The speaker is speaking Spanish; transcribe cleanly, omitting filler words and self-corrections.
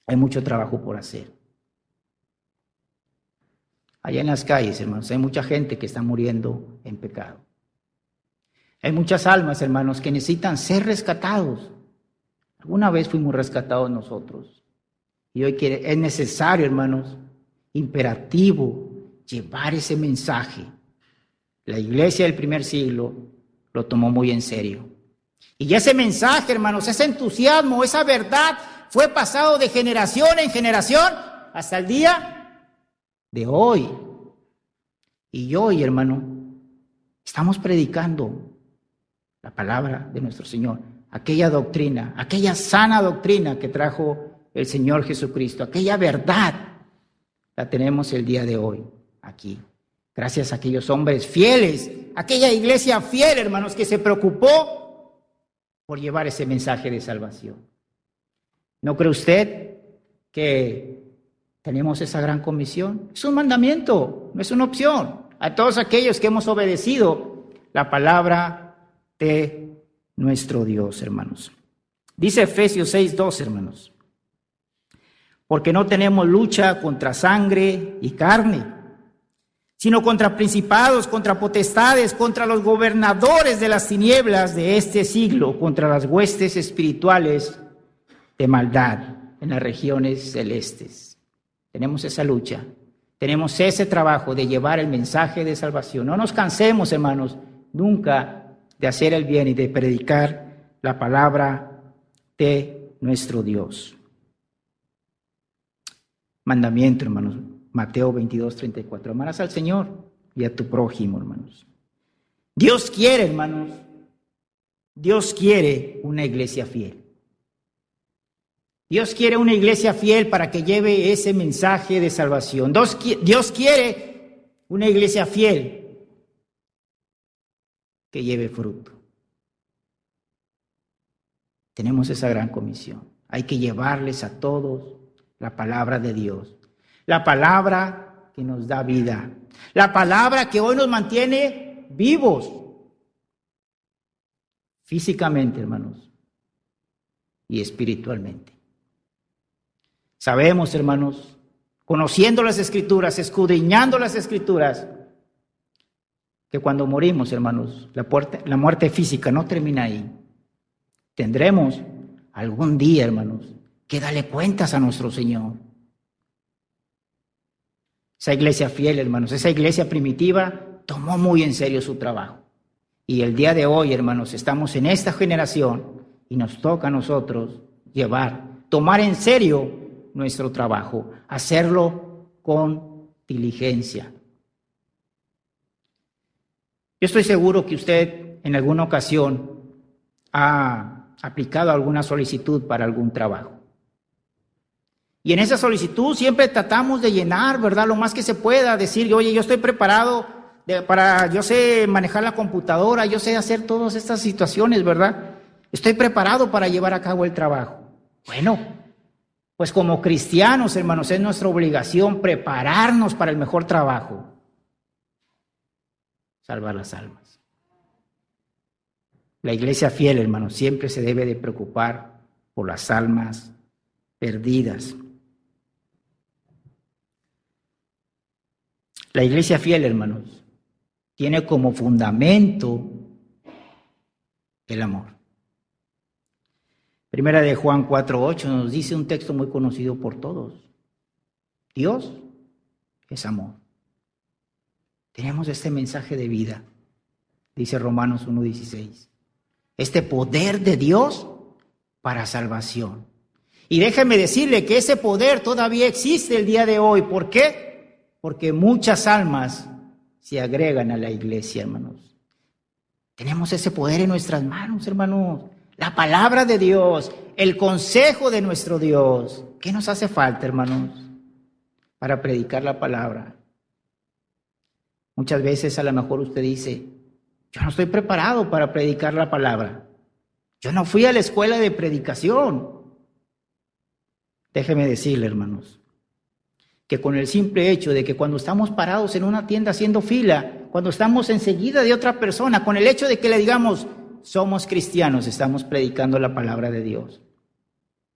Hay mucho trabajo por hacer. Allá en las calles, hermanos, hay mucha gente que está muriendo en pecado. Hay muchas almas, hermanos, que necesitan ser rescatados. Alguna vez fuimos rescatados nosotros. Y hoy es necesario, hermanos, imperativo, llevar ese mensaje. La iglesia del primer siglo lo tomó muy en serio. Y ya ese mensaje, hermanos, ese entusiasmo, esa verdad fue pasado de generación en generación hasta el día de hoy. Y hoy, hermano, estamos predicando la palabra de nuestro Señor, aquella doctrina, aquella sana doctrina que trajo el Señor Jesucristo, aquella verdad, la tenemos el día de hoy aquí. Gracias a aquellos hombres fieles, aquella iglesia fiel, hermanos, que se preocupó por llevar ese mensaje de salvación. ¿No cree usted que tenemos esa gran comisión? Es un mandamiento, no es una opción. A todos aquellos que hemos obedecido la palabra de nuestro Dios, hermanos. Dice Efesios 6:2, hermanos. Porque no tenemos lucha contra sangre y carne, sino contra principados, contra potestades, contra los gobernadores de las tinieblas de este siglo, contra las huestes espirituales de maldad en las regiones celestes. Tenemos esa lucha, tenemos ese trabajo de llevar el mensaje de salvación. No nos cansemos, hermanos, nunca de hacer el bien y de predicar la palabra de nuestro Dios. Mandamiento, hermanos, Mateo 22:34. Amarás al Señor y a tu prójimo, hermanos. Dios quiere, hermanos, Dios quiere una iglesia fiel. Dios quiere una iglesia fiel para que lleve ese mensaje de salvación. Dios quiere una iglesia fiel que lleve fruto. Tenemos esa gran comisión. Hay que llevarles a todos la palabra de Dios. La palabra que nos da vida. La palabra que hoy nos mantiene vivos. Físicamente, hermanos. Y espiritualmente. Sabemos, hermanos, conociendo las Escrituras, escudriñando las Escrituras, que cuando morimos, hermanos, la muerte física no termina ahí. Tendremos algún día, hermanos, que darle cuentas a nuestro Señor. Esa iglesia fiel, hermanos, esa iglesia primitiva tomó muy en serio su trabajo. Y el día de hoy, hermanos, estamos en esta generación y nos toca a nosotros tomar en serio nuestro trabajo, hacerlo con diligencia. Yo estoy seguro que usted en alguna ocasión ha aplicado alguna solicitud para algún trabajo. Y en esa solicitud siempre tratamos de llenar, ¿verdad? Lo más que se pueda, decir, oye, yo estoy preparado yo sé manejar la computadora, yo sé hacer todas estas situaciones, ¿verdad? Estoy preparado para llevar a cabo el trabajo. Bueno, pues como cristianos, hermanos, es nuestra obligación prepararnos para el mejor trabajo. Salvar las almas. La iglesia fiel, hermanos, siempre se debe de preocupar por las almas perdidas. La iglesia fiel, hermanos, tiene como fundamento el amor. Primera de Juan 4:8 nos dice un texto muy conocido por todos. Dios es amor. Tenemos este mensaje de vida, dice Romanos 1:16. Este poder de Dios para salvación. Y déjeme decirle que ese poder todavía existe el día de hoy. ¿Por qué? Porque muchas almas se agregan a la iglesia, hermanos. Tenemos ese poder en nuestras manos, hermanos. La palabra de Dios, el consejo de nuestro Dios. ¿Qué nos hace falta, hermanos, para predicar la palabra? Muchas veces a lo mejor usted dice, yo no estoy preparado para predicar la palabra. Yo no fui a la escuela de predicación. Déjeme decirle, hermanos, que con el simple hecho de que cuando estamos parados en una tienda haciendo fila, cuando estamos enseguida de otra persona, con el hecho de que le digamos, somos cristianos, estamos predicando la palabra de Dios.